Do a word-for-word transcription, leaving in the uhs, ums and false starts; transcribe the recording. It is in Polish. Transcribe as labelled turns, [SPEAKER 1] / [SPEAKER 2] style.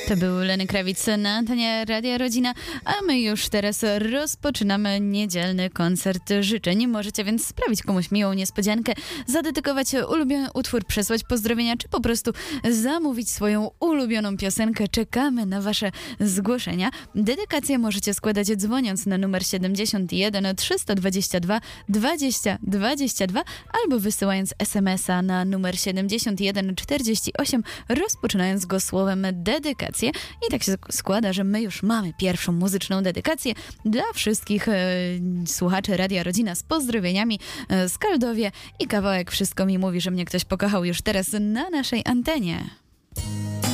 [SPEAKER 1] To był Lenny Kravitz na antenie Radia Rodzina, a my już teraz rozpoczynamy niedzielny koncert życzeń. Możecie więc sprawić komuś miłą niespodziankę, zadedykować ulubiony utwór, przesłać pozdrowienia, czy po prostu zamówić swoją ulubioną piosenkę. Czekamy na wasze zgłoszenia. Dedykację możecie składać dzwoniąc na numer siedemdziesiąt jeden trzysta dwadzieścia dwa dwadzieścia dwadzieścia dwa albo wysyłając esemesa na numer siedemdziesiąt jeden czterdzieści osiem, rozpoczynając go słowem dedykacja. I tak się składa, że my już mamy pierwszą muzyczną dedykację dla wszystkich e, słuchaczy Radia Rodzina z pozdrowieniami e, z Kaldowie i kawałek Wszystko mi mówi, że mnie ktoś pokochał już teraz na naszej antenie.